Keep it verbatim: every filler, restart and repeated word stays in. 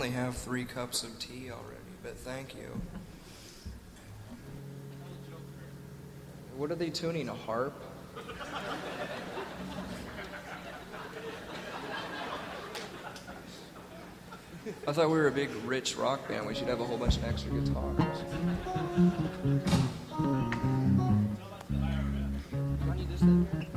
only have three cups of tea already, but thank you. What are they tuning, a harp? I thought we were a big, rich rock band. We should have a whole bunch of extra guitars. I need this thing.